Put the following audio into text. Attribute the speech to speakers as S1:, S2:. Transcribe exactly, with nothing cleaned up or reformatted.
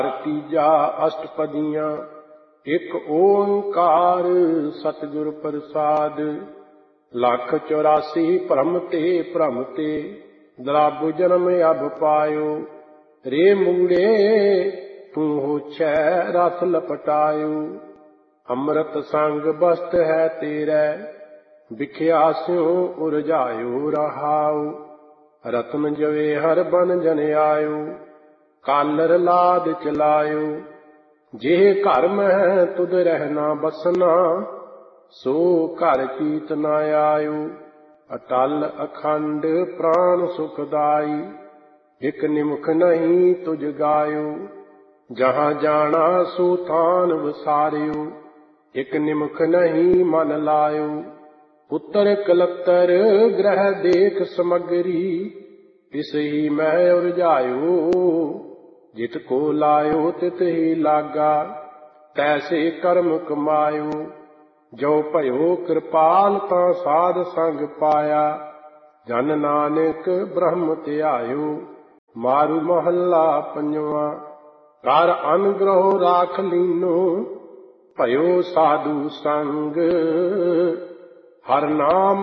S1: ਤੀਜਾ ਅਸ਼ਟਪਦੀਆਂ। ਇੱਕ ਓੰਕਾਰ ਸਤਿਗੁਰ ਪ੍ਰਸਾਦ। ਲੱਖ ਚੌਰਾਸੀ ਭ੍ਰਮ ਤੇ ਭ੍ਰਮ ਤੇ ਦਰਾਬੁ ਜਨਮ ਅਬ ਪਾਇਓ। ਰੇ ਮੂੜੇ ਤੂੰ ਹੋਛੈ ਰਥ ਲਪਟਾਇਓ। ਅੰਮ੍ਰਿਤ ਸੰਗ ਬਸਤ ਹੈ ਤੇਰੇ ਵਿਖਿਆ ਸਿਉ ਉਰਝਾਇਓ ਰਹਾਉ। ਰਤਨ ਜਵੇ ਹਰ ਬਨ ਜਨ ਆਇਓ ਕਾਲਰ ਲਾਦ ਚਲਾਇਓ। ਜਿਹ ਘਰ ਮਹਿ ਤੁਧ ਰਹਿਣਾ ਬਸਨਾ ਸੋ ਘਰ ਚੀਤ ਨ ਆਇਓ। ਅਟਲ ਅਖੰਡ ਪ੍ਰਾਣ ਸੁਖਦਾਈ ਇਕ ਨਿਮਖ ਨਹੀਂ ਤੁਝ ਗਾਇਓ। ਜਹਾਂ ਜਾਣਾ ਸੋ ਥਾਨ ਵਸਾਰਿਓ ਇਕ ਨਿਮਖ ਨਹੀਂ ਮਨ ਲਾਇਓ। ਪੁੱਤਰ ਕਲੱਤਰ ਗ੍ਰਹਿ ਦੇਖ ਸਮਗਰੀ ਤਿਸ ਹੀ ਮਹਿ ਉਰਝਾਇਓ। ਜਿਤ ਕੋ ਲਾਇਓ ਤਿਤ ਹੀ ਲਾਗਾ ਤੈਸੇ ਕਰਮ ਕਮਾਇਓ। ਜੋ ਭਇਓ ਕਿਰਪਾਲ ਤਾਂ ਸਾਧ ਸੰਗ ਪਾਇਆ ਜਨ ਨਾਨਕ ਬ੍ਰਹਮ ਧਿਆਇਓ। ਮਾਰੂ ਮਹੱਲਾ ਪੰਜਵਾਂ। ਕਰ ਅਨਗ੍ਰਹ ਰਾਖ ਲੀਨੋ ਭਇਓ ਸਾਧੂ ਸੰਗ ਹਰ ਨਾਮ